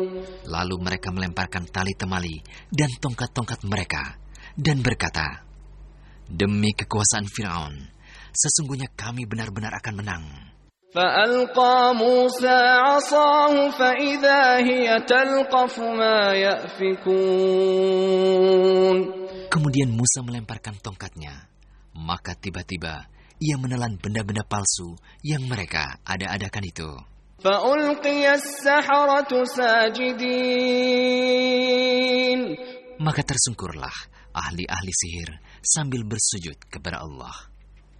Lalu mereka melemparkan tali temali dan tongkat-tongkat mereka dan berkata, "Demi kekuasaan Firaun, sesungguhnya kami benar-benar akan menang." فألقى موسى عصاه فإذا هي تلقف ما يأفكون. Kemudian Musa melemparkan tongkatnya, maka tiba-tiba ia menelan benda-benda palsu yang mereka ada-adakan itu. فألقي السحرة ساجدين. Maka tersungkurlah ahli-ahli sihir sambil bersujud kepada Allah.